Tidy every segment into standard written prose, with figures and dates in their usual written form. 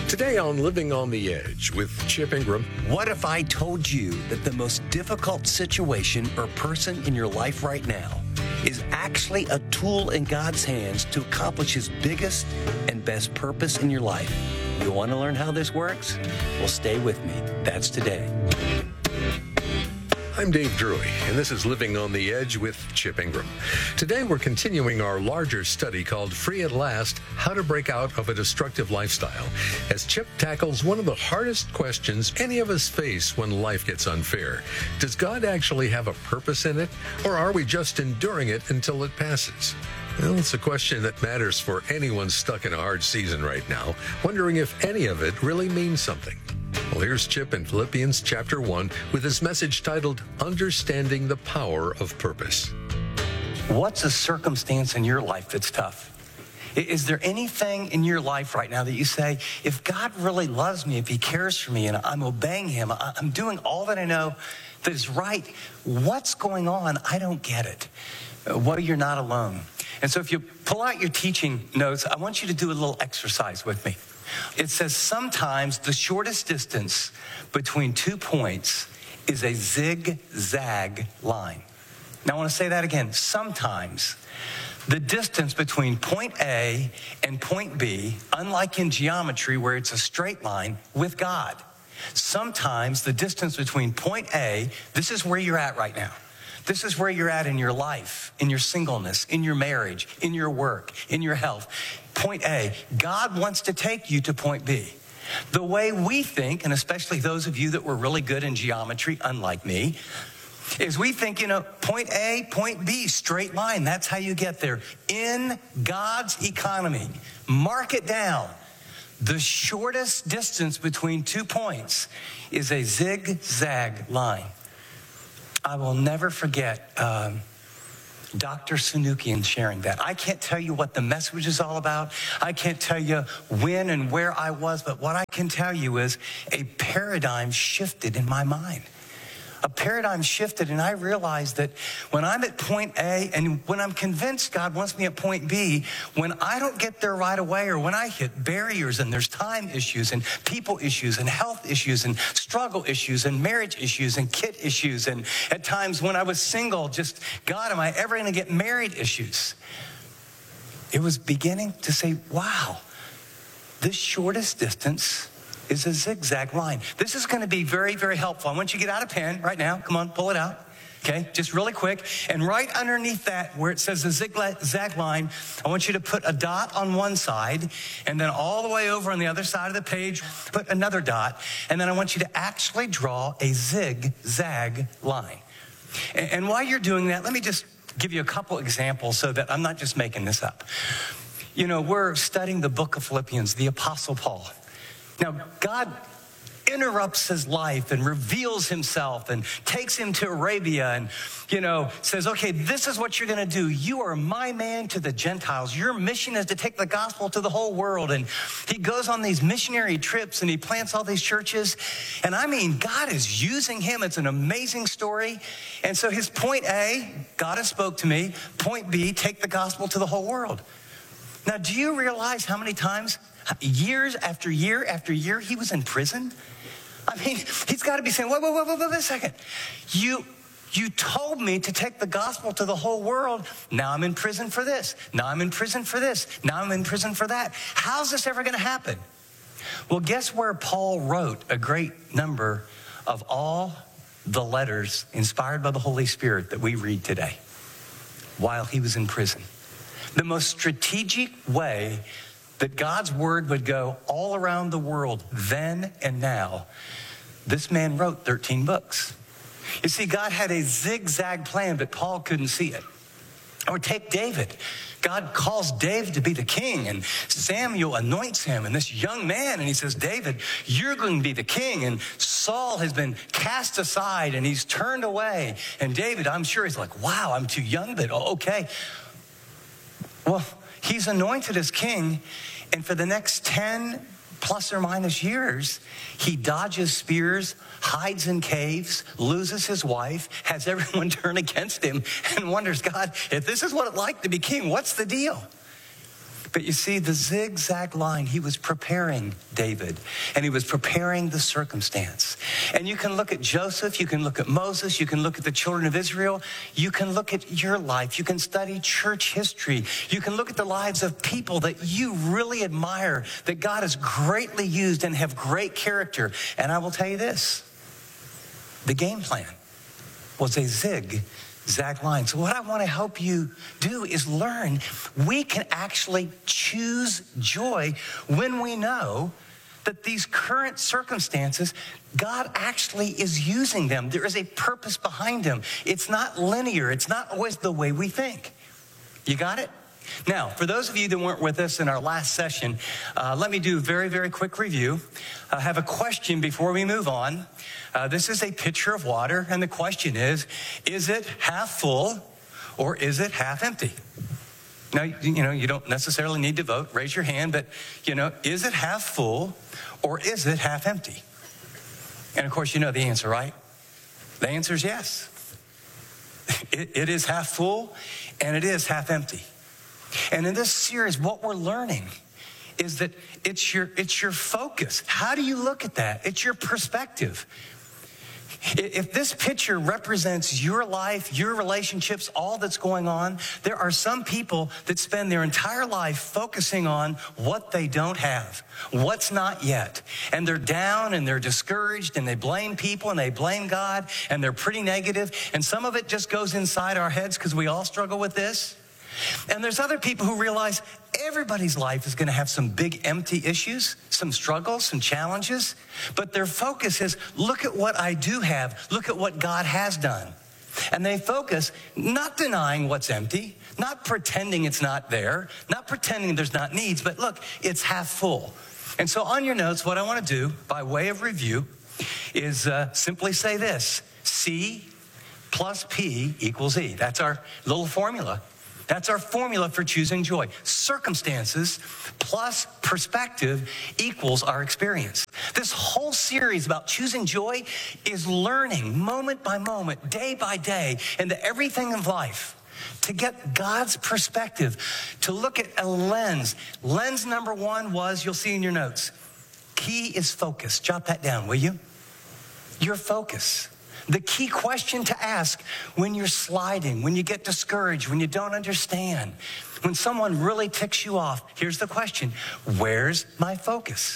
Today on Living on the Edge with Chip Ingram. What if I told you that the most difficult situation or person in your life right now is actually a tool in God's hands to accomplish His biggest and best purpose in your life? You want to learn how this works? Well, stay with me. That's today. I'm Dave Drury, and this is Living on the Edge with Chip Ingram. Today, we're continuing our larger study called Free at Last, How to Break Out of a Destructive Lifestyle, as Chip tackles one of the hardest questions any of us face when life gets unfair. Does God actually have a purpose in it, or are we just enduring it until it passes? Well, it's a question that matters for anyone stuck in a hard season right now, wondering if any of it really means something. Well, here's Chip in Philippians chapter 1 with his message titled, Understanding the Power of Purpose. What's a circumstance in your life that's tough? Is there anything in your life right now that you say, if God really loves me, if He cares for me, and I'm obeying Him, I'm doing all that I know that is right, what's going on? I don't get it. Well, you're not alone. And so if you pull out your teaching notes, I want you to do a little exercise with me. It says sometimes the shortest distance between 2 points is a zigzag line. Now I want to say that again. Sometimes the distance between point A and point B, unlike in geometry where it's a straight line with God, sometimes the distance between point A, this is where you're at right now. This is where you're at in your life, in your singleness, in your marriage, in your work, in your health. Point A, God wants to take you to point B. The way we think, and especially those of you that were really good in geometry, unlike me, is we think, point A, point B, straight line. That's how you get there. In God's economy, mark it down. The shortest distance between 2 points is a zigzag line. I will never forget Dr. Sanukian sharing that. I can't tell you what the message is all about. I can't tell you when and where I was, but what I can tell you is a paradigm shifted in my mind. A paradigm shifted, and I realized that when I'm at point A and when I'm convinced God wants me at point B, when I don't get there right away or when I hit barriers and there's time issues and people issues and health issues and struggle issues and marriage issues and kid issues and at times when I was single, just, God, am I ever going to get married issues? It was beginning to say, wow, this shortest distance is a zigzag line. This is going to be very, very helpful. I want you to get out a pen right now. Come on, pull it out. Okay, just really quick. And right underneath that, where it says the zigzag line, I want you to put a dot on one side, and then all the way over on the other side of the page, put another dot, and then I want you to actually draw a zigzag line. And while you're doing that, let me just give you a couple examples so that I'm not just making this up. We're studying the book of Philippians, the Apostle Paul. Now, God interrupts his life and reveals himself and takes him to Arabia and, says, okay, this is what you're going to do. You are my man to the Gentiles. Your mission is to take the gospel to the whole world. And he goes on these missionary trips and he plants all these churches. And God is using him. It's an amazing story. And so his point A, God has spoke to me. Point B, take the gospel to the whole world. Now, do you realize how many times, years after year after year, he was in prison? He's got to be saying, wait a second. You told me to take the gospel to the whole world. Now I'm in prison for this. Now I'm in prison for this. Now I'm in prison for that. How's this ever going to happen? Well, guess where Paul wrote a great number of all the letters inspired by the Holy Spirit that we read today? While he was in prison. The most strategic way that God's word would go all around the world then and now, this man wrote 13 books. You see, God had a zigzag plan, but Paul couldn't see it. Or take David. God calls David to be the king, and Samuel anoints him, and this young man, and he says, David, you're going to be the king, and Saul has been cast aside, and he's turned away, and David, I'm sure he's like, wow, I'm too young, but okay. Well, he's anointed as king, and for the next 10 plus or minus years, he dodges spears, hides in caves, loses his wife, has everyone turn against him, and wonders, God, if this is what it's like to be king, what's the deal? But you see, the zigzag line, he was preparing David, and he was preparing the circumstance. And you can look at Joseph, you can look at Moses, you can look at the children of Israel, you can look at your life, you can study church history, you can look at the lives of people that you really admire, that God has greatly used and have great character. And I will tell you this, the game plan was a zigzag line. So what I want to help you do is learn we can actually choose joy when we know that these current circumstances, God actually is using them. There is a purpose behind them. It's not linear. It's not always the way we think. You got it? Now, for those of you that weren't with us in our last session, let me do a very, very quick review. I have a question before we move on. This is a pitcher of water, and the question is it half full or is it half empty? Now, you don't necessarily need to vote. Raise your hand, but, is it half full or is it half empty? And, of course, you know the answer, right? The answer is yes. It is half full and it is half empty. And in this series, what we're learning is that it's your focus. How do you look at that? It's your perspective. If this picture represents your life, your relationships, all that's going on, there are some people that spend their entire life focusing on what they don't have, what's not yet. And they're down and they're discouraged and they blame people and they blame God and they're pretty negative. And some of it just goes inside our heads because we all struggle with this. And there's other people who realize everybody's life is going to have some big empty issues, some struggles, some challenges. But their focus is, look at what I do have. Look at what God has done. And they focus, not denying what's empty, not pretending it's not there, not pretending there's not needs, but look, it's half full. And so on your notes, what I want to do, by way of review, is simply say this: C plus P equals E. That's our little formula. That's our formula for choosing joy. Circumstances plus perspective equals our experience. This whole series about choosing joy is learning moment by moment, day by day, into everything of life to get God's perspective, to look at a lens. Lens number one was, you'll see in your notes, key is focus. Jot that down, will you? Your focus. The key question to ask when you're sliding, when you get discouraged, when you don't understand, when someone really ticks you off, here's the question: where's my focus?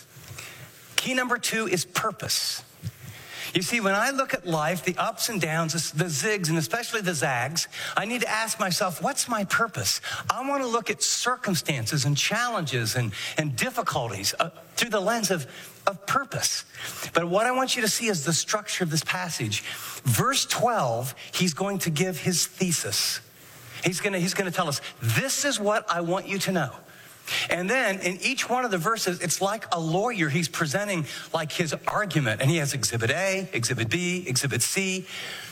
Key number two is purpose. You see, when I look at life, the ups and downs, the zigs, and especially the zags, I need to ask myself, what's my purpose? I want to look at circumstances and challenges and difficulties through the lens of purpose. But what I want you to see is the structure of this passage. Verse 12, he's going to give his thesis. He's going to tell us, this is what I want you to know. And then in each one of the verses, it's like a lawyer. He's presenting like his argument. And he has Exhibit A, Exhibit B, Exhibit C.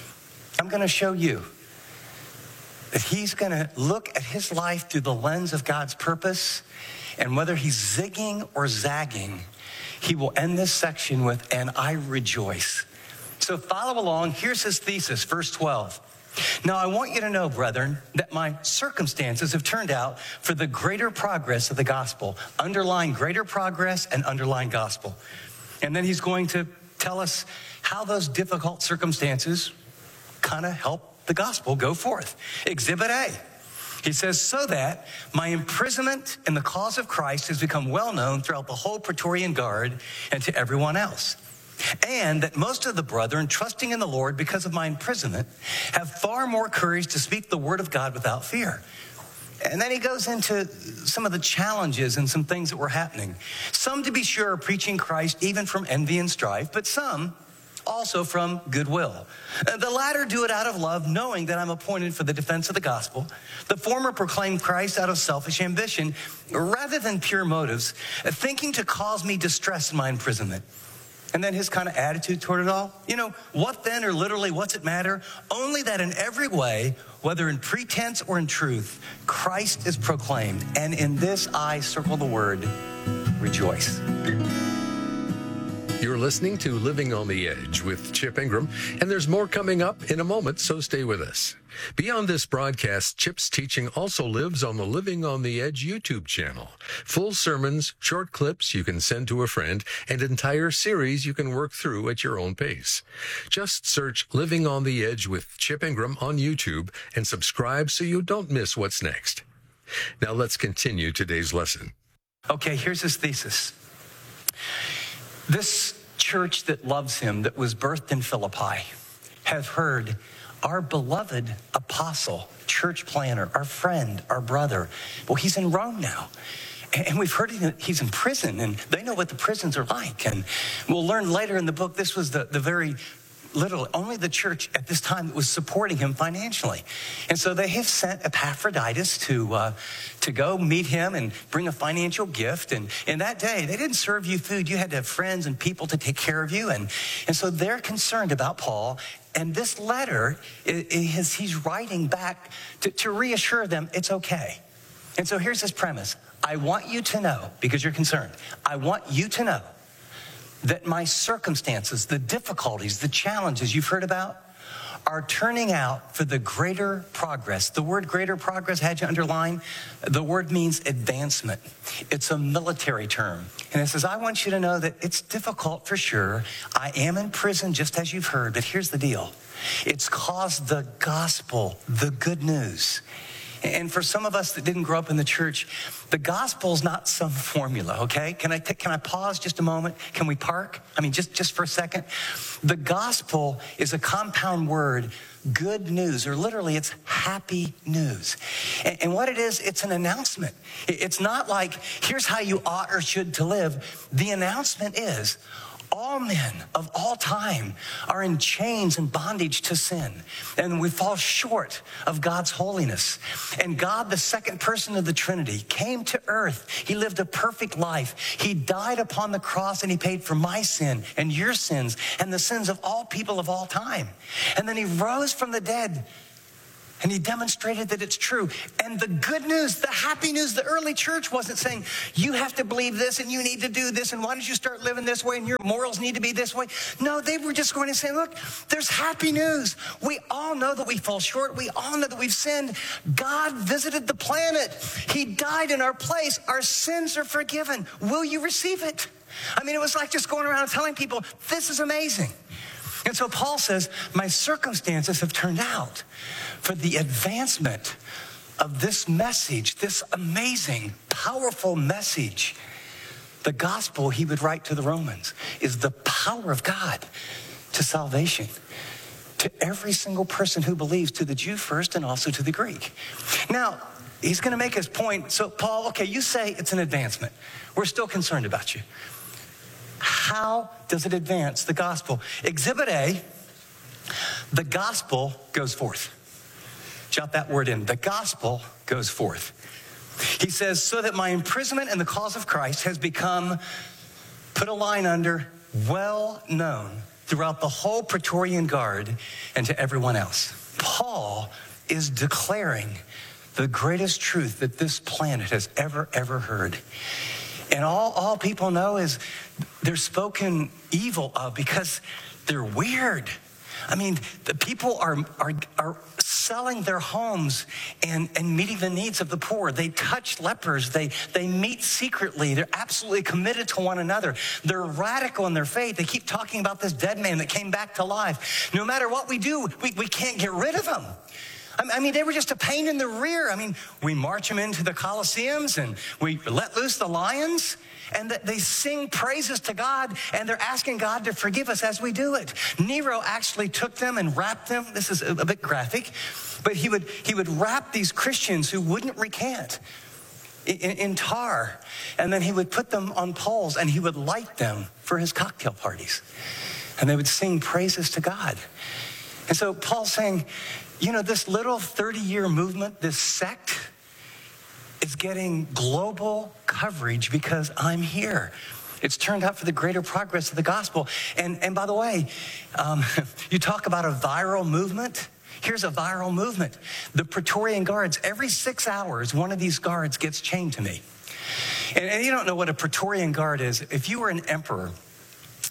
I'm going to show you that he's going to look at his life through the lens of God's purpose. And whether he's zigging or zagging, he will end this section with, and I rejoice. So follow along. Here's his thesis, verse 12. Now, I want you to know, brethren, that my circumstances have turned out for the greater progress of the gospel. Underline greater progress and underline gospel. And then he's going to tell us how those difficult circumstances kind of help the gospel go forth. Exhibit A. He says, so that my imprisonment in the cause of Christ has become well known throughout the whole Praetorian Guard and to everyone else. And that most of the brethren, trusting in the Lord because of my imprisonment, have far more courage to speak the word of God without fear. And then he goes into some of the challenges and some things that were happening. Some, to be sure, are preaching Christ even from envy and strife, but some also from goodwill. The latter do it out of love, knowing that I'm appointed for the defense of the gospel. The former proclaim Christ out of selfish ambition, rather than pure motives, thinking to cause me distress in my imprisonment. And then his kind of attitude toward it all. What then, or literally, what's it matter? Only that in every way, whether in pretense or in truth, Christ is proclaimed. And in this I circle the word, rejoice. You're listening to Living on the Edge with Chip Ingram, and there's more coming up in a moment, so stay with us. Beyond this broadcast, Chip's teaching also lives on the Living on the Edge YouTube channel. Full sermons, short clips you can send to a friend, and entire series you can work through at your own pace. Just search Living on the Edge with Chip Ingram on YouTube and subscribe so you don't miss what's next. Now let's continue today's lesson. Okay, here's his thesis. This church that loves him, that was birthed in Philippi, have heard our beloved apostle, church planner, our friend, our brother. Well, he's in Rome now. And we've heard he's in prison, and they know what the prisons are like. And we'll learn later in the book, this was the very, literally, only the church at this time that was supporting him financially. And so they have sent Epaphroditus to go meet him and bring a financial gift. And in that day, they didn't serve you food. You had to have friends and people to take care of you. And so they're concerned about Paul. And this letter, he's writing back to reassure them it's okay. And so here's his premise. I want you to know, because you're concerned, I want you to know that my circumstances, the difficulties, the challenges you've heard about are turning out for the greater progress. The word greater progress, had you underline, the word means advancement. It's a military term. And it says, I want you to know that it's difficult for sure. I am in prison, just as you've heard, but here's the deal. It's caused the gospel, the good news. And for some of us that didn't grow up in the church, the gospel's not some formula, okay? Can I pause just a moment? Can we park? I mean, just for a second. The gospel is a compound word, good news, or literally it's happy news. And what it is, it's an announcement. It's not like, here's how you ought or should to live. The announcement is, all men of all time are in chains and bondage to sin. And we fall short of God's holiness. And God, the second person of the Trinity, came to earth. He lived a perfect life. He died upon the cross and he paid for my sin and your sins and the sins of all people of all time. And then he rose from the dead. And he demonstrated that it's true. And the good news, the happy news, the early church wasn't saying, you have to believe this and you need to do this and why don't you start living this way and your morals need to be this way. No, they were just going to say, look, there's happy news. We all know that we fall short. We all know that we've sinned. God visited the planet. He died in our place. Our sins are forgiven. Will you receive it? I mean, it was like just going around telling people, this is amazing. And so Paul says, my circumstances have turned out for the advancement of this message, this amazing, powerful message. The gospel, he would write to the Romans, is the power of God to salvation, to every single person who believes, to the Jew first and also to the Greek. Now, he's going to make his point. So, Paul, okay, you say it's an advancement. We're still concerned about you. How does it advance the gospel? Exhibit A, the gospel goes forth. Jot that word in. The gospel goes forth. He says, so that my imprisonment in the cause of Christ has become, put a line under, well known throughout the whole Praetorian Guard and to everyone else. Paul is declaring the greatest truth that this planet has ever heard. And all people know is they're spoken evil of because they're weird. I mean, the people are selling their homes and meeting the needs of the poor. They touch lepers. They meet secretly. They're absolutely committed to one another. They're radical in their faith. They keep talking about this dead man that came back to life. No matter what we do, we can't get rid of him. I mean, they were just a pain in the rear. I mean, we march them into the Colosseums and we let loose the lions and they sing praises to God and they're asking God to forgive us as we do it. Nero actually took them and wrapped them. This is a bit graphic, but he would wrap these Christians who wouldn't recant in tar, and then he would put them on poles and he would light them for his cocktail parties. And they would sing praises to God. And so Paul's saying, you know, this little 30-year movement, this sect, is getting global coverage because I'm here. It's turned out for the greater progress of the gospel. And by the way, you talk about a viral movement. Here's a viral movement. The Praetorian Guards, every 6 hours, one of these guards gets chained to me. And you don't know what a Praetorian Guard is. If you were an emperor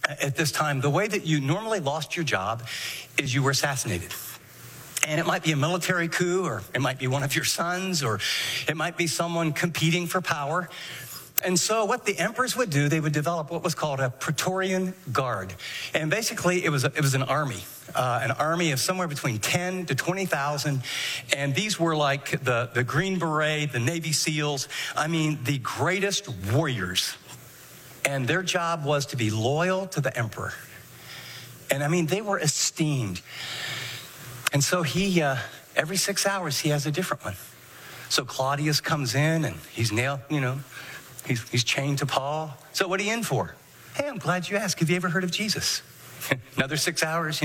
at this time, the way that you normally lost your job is you were assassinated. And it might be a military coup, or it might be one of your sons, or it might be someone competing for power. And so what the emperors would do, they would develop what was called a Praetorian Guard. And basically, it was an army of somewhere between 10 to 20,000. And these were like the Green Beret, the Navy SEALs. I mean, the greatest warriors. And their job was to be loyal to the emperor. And I mean, they were esteemed. And so he, every 6 hours, he has a different one. So Claudius comes in and he's nailed, he's chained to Paul. So what are you in for? Hey, I'm glad you asked. Have you ever heard of Jesus? Another 6 hours,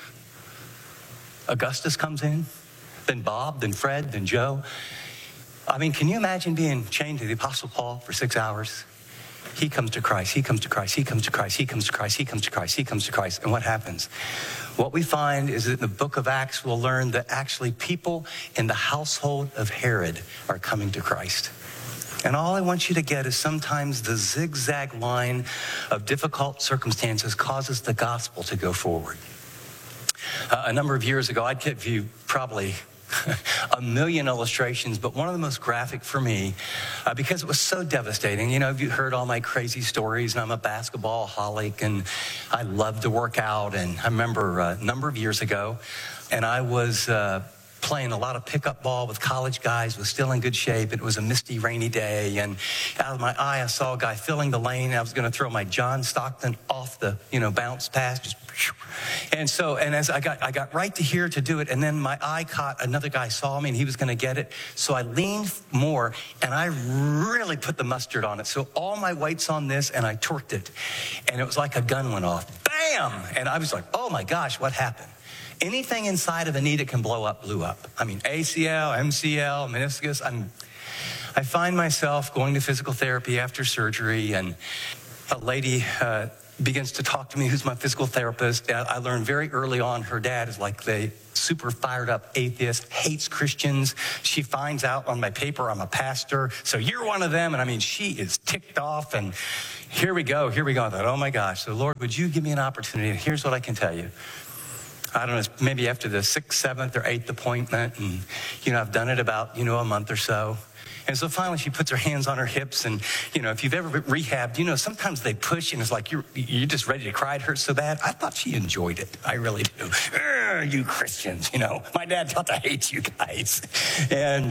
Augustus comes in, then Bob, then Fred, then Joe. I mean, can you imagine being chained to the Apostle Paul for 6 hours? He comes to Christ, he comes to Christ, he comes to Christ, he comes to Christ, he comes to Christ, he comes to Christ. And what happens? What we find is that in the book of Acts, we'll learn that actually people in the household of Herod are coming to Christ. And all I want you to get is sometimes the zigzag line of difficult circumstances causes the gospel to go forward. A number of years ago, I'd give you probably a million illustrations, but one of the most graphic for me, because it was so devastating. You heard all my crazy stories, and I'm a basketball-holic, and I love to work out. And I remember a number of years ago, and I was playing a lot of pickup ball with college guys, was still in good shape. It was a misty, rainy day, and out of my eye, I saw a guy filling the lane. I was going to throw my John Stockton off the, bounce pass, just. And as I got right to here to do it, and then my eye caught another guy saw me, and he was going to get it. So I leaned more, and I really put the mustard on it. So all my weight's on this, and I torqued it, and it was like a gun went off. Bam! And I was like, oh my gosh, what happened? Anything inside of a knee that can blow up, blew up. I mean, ACL, MCL, meniscus. I find myself going to physical therapy after surgery, and a lady begins to talk to me, who's my physical therapist. I learned very early on her dad is like the super fired up atheist, hates Christians. She finds out on my paper I'm a pastor, so you're one of them. And I mean, she is ticked off, and here we go. I thought, oh my gosh. So Lord, would you give me an opportunity? And here's what I can tell you. I don't know, maybe after the 6th, 7th, or 8th appointment, and, I've done it about, a month or so. And so finally she puts her hands on her hips, and, if you've ever been rehabbed, sometimes they push, and it's like you're just ready to cry. It hurts so bad. I thought she enjoyed it. I really do. You Christians, my dad taught to hate you guys. And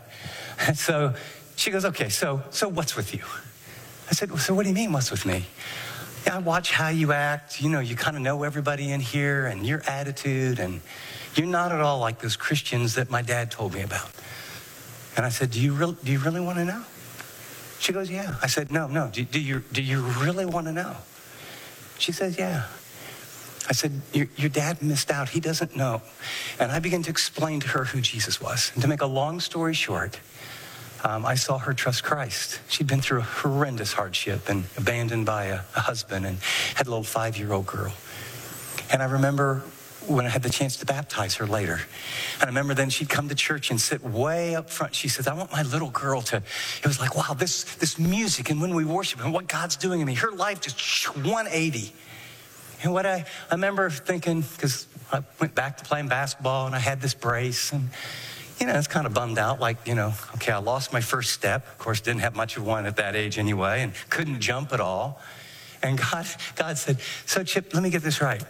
so she goes, okay, so what's with you? I said, so what do you mean, what's with me? I watch how you act. You kind of know everybody in here and your attitude, and you're not at all like those Christians that my dad told me about. And I said, do you really want to know? She goes, yeah. I said, no. Do you really want to know? She says, yeah. I said, your dad missed out. He doesn't know. And I began to explain to her who Jesus was. And to make a long story short, I saw her trust Christ. She'd been through a horrendous hardship and abandoned by a husband, and had a little 5-year-old girl. And I remember when I had the chance to baptize her later. And I remember then she'd come to church and sit way up front. She says, I want my little girl to, it was like, wow, this music, and when we worship and what God's doing in me, her life just 180. And what I remember thinking, because I went back to playing basketball and I had this brace, and it's kind of bummed out, like, okay, I lost my first step. Of course, didn't have much of one at that age anyway, and couldn't jump at all. And God said, so Chip, let me get this right.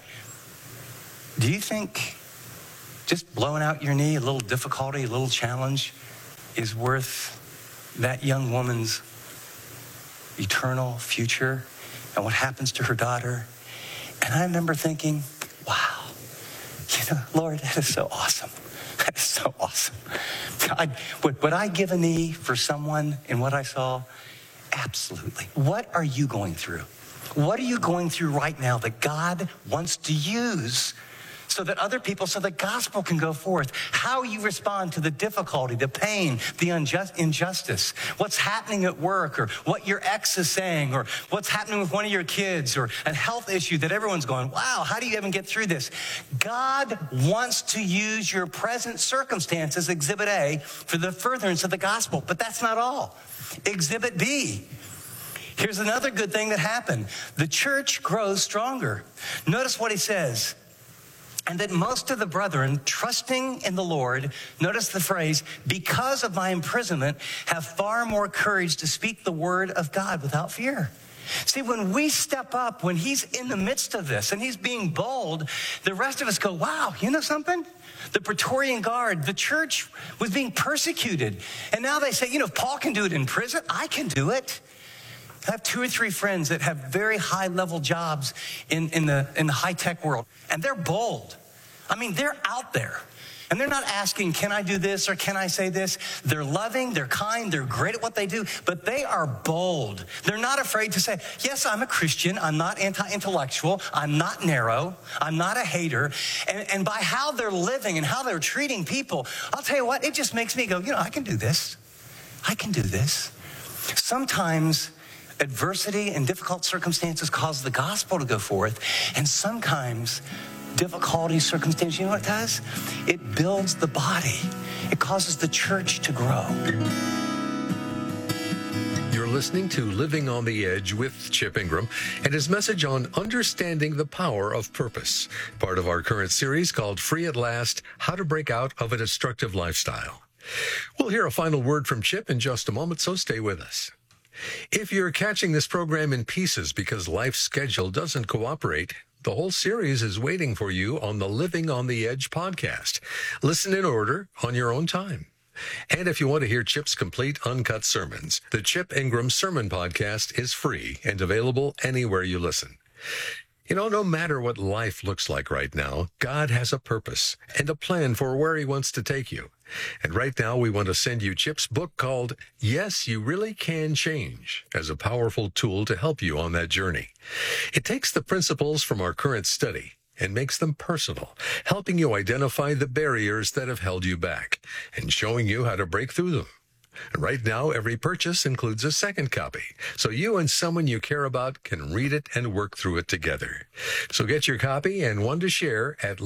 Do you think just blowing out your knee, a little difficulty, a little challenge, is worth that young woman's eternal future and what happens to her daughter? And I remember thinking, wow, Lord, that is so awesome. That is so awesome. Would I give a knee for someone in what I saw? Absolutely. What are you going through? What are you going through right now that God wants to use so that other people, so the gospel can go forth? How you respond to the difficulty, the pain, the injustice, what's happening at work, or what your ex is saying, or what's happening with one of your kids, or a health issue that everyone's going, wow, how do you even get through this? God wants to use your present circumstances, Exhibit A, for the furtherance of the gospel. But that's not all. Exhibit B. Here's another good thing that happened. The church grows stronger. Notice what he says. And that most of the brethren, trusting in the Lord, notice the phrase, because of my imprisonment, have far more courage to speak the word of God without fear. See, when we step up, when he's in the midst of this and he's being bold, the rest of us go, wow, you know something? The Praetorian Guard, the church was being persecuted. And now they say, if Paul can do it in prison, I can do it. I have 2 or 3 friends that have very high-level jobs in the high-tech world, and they're bold. I mean, they're out there, and they're not asking, can I do this or can I say this? They're loving, they're kind, they're great at what they do, but they are bold. They're not afraid to say, yes, I'm a Christian, I'm not anti-intellectual, I'm not narrow, I'm not a hater, and by how they're living and how they're treating people, I'll tell you what, it just makes me go, I can do this. I can do this. Sometimes adversity and difficult circumstances cause the gospel to go forth. And sometimes difficulty, circumstances, you know what it does? It builds the body. It causes the church to grow. You're listening to Living on the Edge with Chip Ingram and his message on understanding the power of purpose, part of our current series called Free at Last, How to Break Out of a Destructive Lifestyle. We'll hear a final word from Chip in just a moment, so stay with us. If you're catching this program in pieces because life's schedule doesn't cooperate, the whole series is waiting for you on the Living on the Edge podcast. Listen in order on your own time. And if you want to hear Chip's complete uncut sermons, the Chip Ingram Sermon Podcast is free and available anywhere you listen. No matter what life looks like right now, God has a purpose and a plan for where he wants to take you. And right now, we want to send you Chip's book called Yes, You Really Can Change as a powerful tool to help you on that journey. It takes the principles from our current study and makes them personal, helping you identify the barriers that have held you back and showing you how to break through them. And right now, every purchase includes a second copy, so you and someone you care about can read it and work through it together. So get your copy and one to share at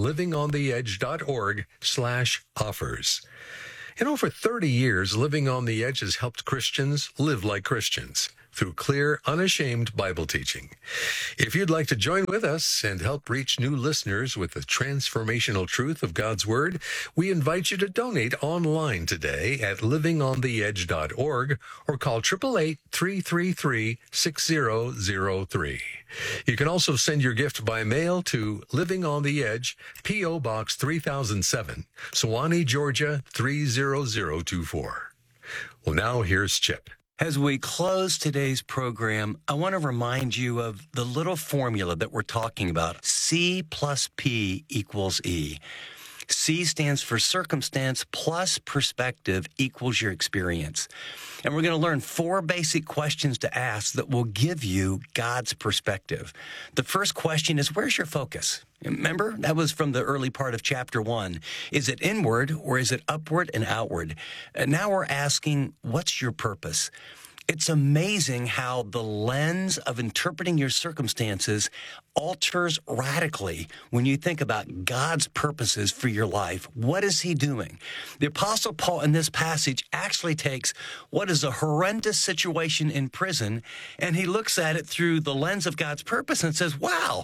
livingontheedge.org/offers. For 30 years, Living on the Edge has helped Christians live like Christians through clear, unashamed Bible teaching. If you'd like to join with us and help reach new listeners with the transformational truth of God's Word, we invite you to donate online today at livingontheedge.org or call 888-333-6003. You can also send your gift by mail to Living on the Edge, P.O. Box 3007, Sewanee, Georgia 30024. Well, now here's Chip. As we close today's program, I want to remind you of the little formula that we're talking about. C plus P equals E. C stands for circumstance plus perspective equals your experience. And we're going to learn 4 basic questions to ask that will give you God's perspective. The first question is, where's your focus? Remember, that was from the early part of chapter 1. Is it inward or is it upward and outward? And now we're asking, what's your purpose? It's amazing how the lens of interpreting your circumstances alters radically when you think about God's purposes for your life. What is he doing? The Apostle Paul in this passage actually takes what is a horrendous situation in prison, and he looks at it through the lens of God's purpose and says, wow,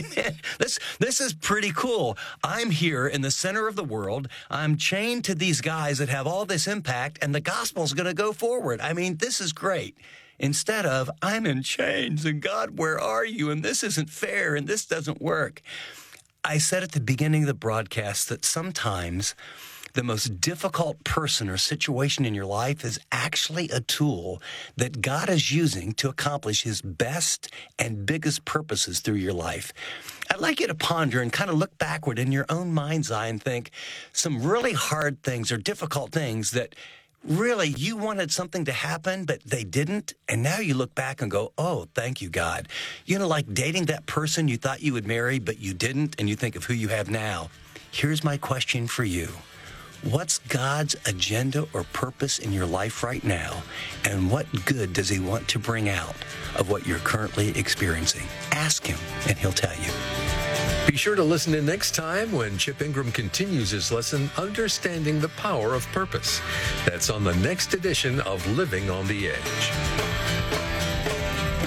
this is pretty cool. I'm here in the center of the world. I'm chained to these guys that have all this impact, and the gospel's going to go forward. I mean, this is great. Instead of, I'm in chains, and God, where are you? And this isn't fair, and this doesn't work. I said at the beginning of the broadcast that sometimes the most difficult person or situation in your life is actually a tool that God is using to accomplish his best and biggest purposes through your life. I'd like you to ponder and kind of look backward in your own mind's eye and think some really hard things or difficult things that really, you wanted something to happen, but they didn't, and now you look back and go, oh, thank you, God. Like dating that person you thought you would marry, but you didn't, and you think of who you have now. Here's my question for you. What's God's agenda or purpose in your life right now, and what good does he want to bring out of what you're currently experiencing? Ask him, and he'll tell you. Be sure to listen in next time when Chip Ingram continues his lesson, Understanding the Power of Purpose. That's on the next edition of Living on the Edge.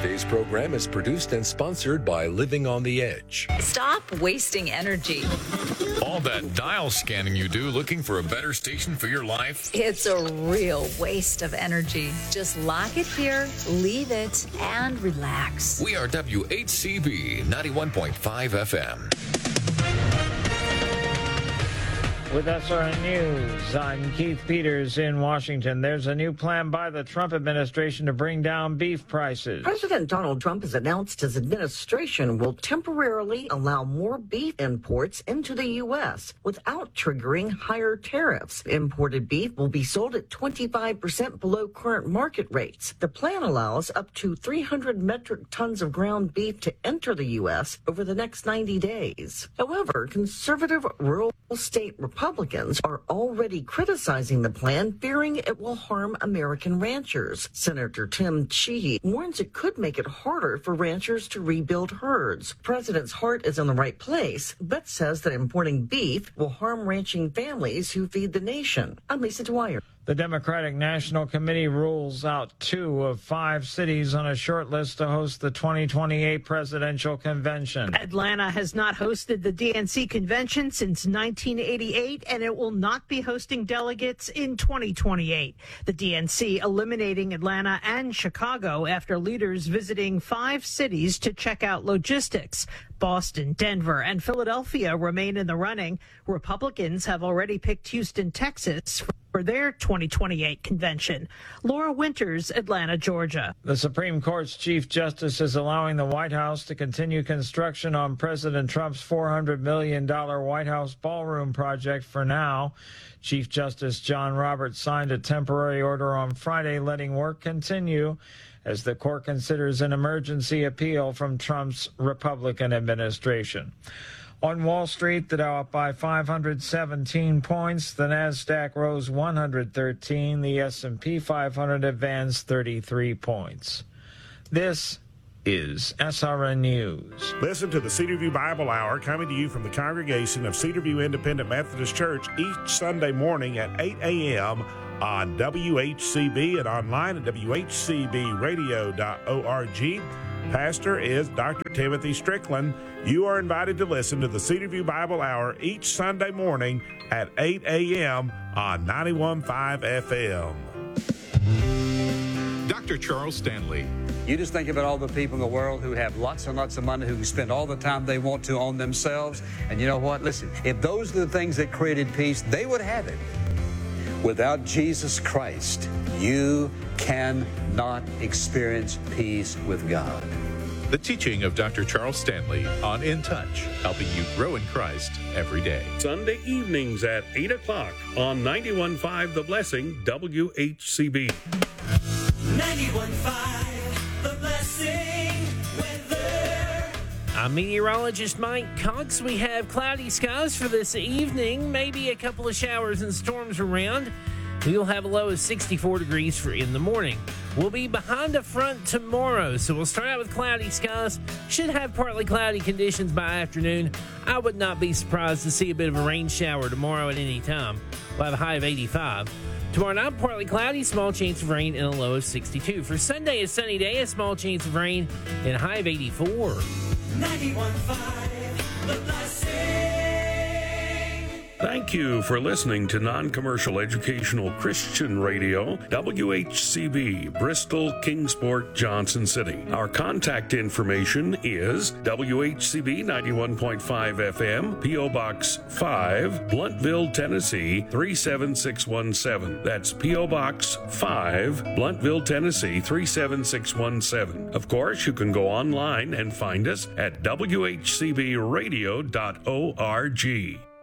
Today's program is produced and sponsored by Living on the Edge. Stop wasting energy. All that dial scanning you do looking for a better station for your life? It's a real waste of energy. Just lock it here, leave it, and relax. We are WHCB 91.5 FM. With SRN News, I'm Keith Peters in Washington. There's a new plan by the Trump administration to bring down beef prices. President Donald Trump has announced his administration will temporarily allow more beef imports into the U.S. without triggering higher tariffs. Imported beef will be sold at 25% below current market rates. The plan allows up to 300 metric tons of ground beef to enter the U.S. over the next 90 days. However, conservative rural state Republicans are already criticizing the plan, fearing it will harm American ranchers. Senator Tim Sheehy warns it could make it harder for ranchers to rebuild herds. The president's heart is in the right place, but says that importing beef will harm ranching families who feed the nation. I'm Lisa Dwyer. The Democratic National Committee rules out 2 of 5 cities on a short list to host the 2028 presidential convention. Atlanta has not hosted the DNC convention since 1988, and it will not be hosting delegates in 2028. The DNC eliminating Atlanta and Chicago after leaders visiting 5 cities to check out logistics. Boston, Denver, and Philadelphia remain in the running. Republicans have already picked Houston, Texas for their 2028 convention. Laura Winters, Atlanta, Georgia. The Supreme Court's Chief Justice is allowing the White House to continue construction on President Trump's $400 million White House ballroom project for now. Chief Justice John Roberts signed a temporary order on Friday letting work continue as the court considers an emergency appeal from Trump's Republican administration. On Wall Street, the Dow up by 517 points. The Nasdaq rose 113. The S&P 500 advanced 33 points. This is SRN News. Listen to the Cedarview Bible Hour coming to you from the congregation of Cedarview Independent Methodist Church each Sunday morning at 8 a.m. on WHCB and online at WHCBradio.org. Pastor is Dr. Timothy Strickland. You are invited to listen to the Cedarview Bible Hour each Sunday morning at 8 a.m. on 91.5 FM. Dr. Charles Stanley. You just think about all the people in the world who have lots and lots of money, who can spend all the time they want to on themselves. And you know what? Listen, if those are the things that created peace, they would have it. Without Jesus Christ, you cannot experience peace with God. The teaching of Dr. Charles Stanley on In Touch, helping you grow in Christ every day. Sunday evenings at 8 o'clock on 91.5 The Blessing, WHCB. 91.5 The Blessing weather. I'm meteorologist Mike Cox. We have cloudy skies for this evening, maybe a couple of showers and storms around. We'll have a low of 64 degrees for in the morning. We'll be behind a front tomorrow, so we'll start out with cloudy skies. Should have partly cloudy conditions by afternoon. I would not be surprised to see a bit of a rain shower tomorrow at any time. We'll have a high of 85. Tomorrow night, partly cloudy, small chance of rain, and a low of 62. For Sunday, a sunny day, a small chance of rain, and a high of 84. 91.5 The Blessing. Thank you for listening to non-commercial educational Christian radio, WHCB, Bristol, Kingsport, Johnson City. Our contact information is WHCB 91.5 FM, P.O. Box 5, Bluntville, Tennessee 37617. That's P.O. Box 5, Bluntville, Tennessee 37617. Of course, you can go online and find us at WHCBradio.org.